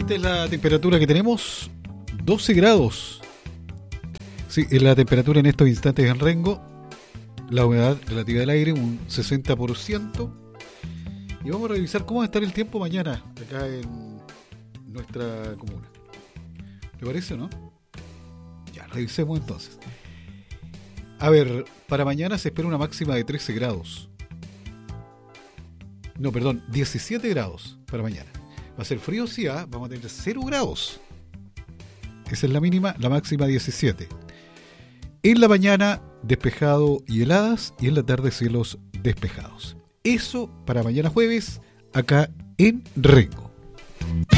Esta es la temperatura que tenemos, 12 grados. Sí, es la temperatura en estos instantes en Rengo. La humedad relativa del aire, un 60%. Y vamos a revisar cómo va a estar el tiempo mañana acá en nuestra comuna. ¿Te parece o no? Ya, revisemos entonces. A ver, para mañana se espera una máxima de 13 grados. No, perdón, 17 grados para mañana. Va a ser frío, sí, vamos a tener 0 grados. Esa es la mínima, la máxima 17. En la mañana, despejado y heladas, y en la tarde, cielos despejados. Eso para mañana jueves, acá en Rengo.